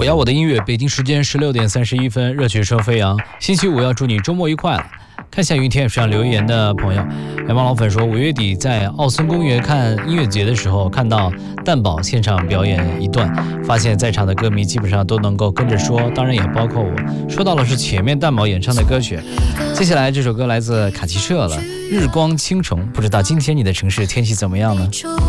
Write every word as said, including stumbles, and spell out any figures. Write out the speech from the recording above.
要我的音乐，北京时间十六点三十一分，热曲声飞扬。星期五要祝你周末愉快了。看下云天上留言的朋友，白毛老粉说，五月底在奥森公园看音乐节的时候，看到蛋宝现场表演一段，发现在场的歌迷基本上都能够跟着说，当然也包括我。说到了是前面蛋宝演唱的歌曲，接下来这首歌来自卡奇社了，日光倾城。不知道今天你的城市天气怎么样呢？